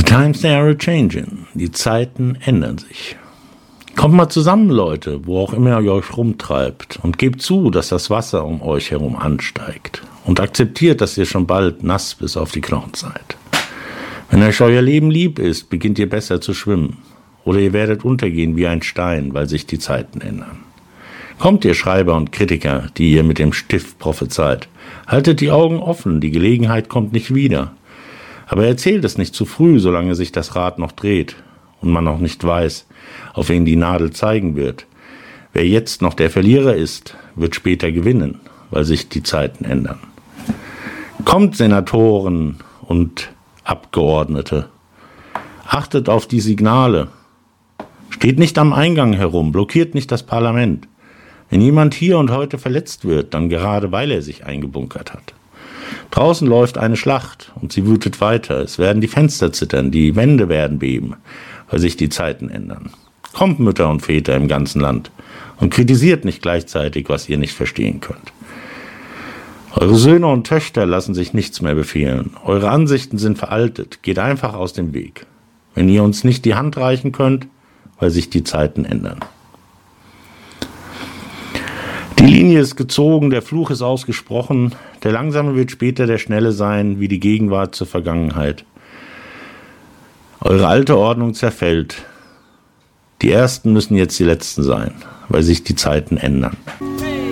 Times they are a-changing. Die Zeiten ändern sich. Kommt mal zusammen, Leute, wo auch immer ihr euch rumtreibt, und gebt zu, dass das Wasser um euch herum ansteigt. Und akzeptiert, dass ihr schon bald nass bis auf die Knochen seid. Wenn euch euer Leben lieb ist, beginnt ihr besser zu schwimmen. Oder ihr werdet untergehen wie ein Stein, weil sich die Zeiten ändern. Kommt, ihr Schreiber und Kritiker, die ihr mit dem Stift prophezeit. Haltet die Augen offen, die Gelegenheit kommt nicht wieder. Aber erzählt es nicht zu früh, solange sich das Rad noch dreht und man noch nicht weiß, auf wen die Nadel zeigen wird. Wer jetzt noch der Verlierer ist, wird später gewinnen, weil sich die Zeiten ändern. Kommt, Senatoren und Abgeordnete, achtet auf die Signale. Steht nicht am Eingang herum, blockiert nicht das Parlament. Wenn jemand hier und heute verletzt wird, dann gerade weil er sich eingebunkert hat. Draußen läuft eine Schlacht und sie wütet weiter. Es werden die Fenster zittern, die Wände werden beben, weil sich die Zeiten ändern. Kommt, Mütter und Väter im ganzen Land, und kritisiert nicht gleichzeitig, was ihr nicht verstehen könnt. Eure Söhne und Töchter lassen sich nichts mehr befehlen. Eure Ansichten sind veraltet. Geht einfach aus dem Weg. Wenn ihr uns nicht die Hand reichen könnt, weil sich die Zeiten ändern. Die Linie ist gezogen, der Fluch ist ausgesprochen, der Langsame wird später der Schnelle sein, wie die Gegenwart zur Vergangenheit. Eure alte Ordnung zerfällt. Die Ersten müssen jetzt die Letzten sein, weil sich die Zeiten ändern.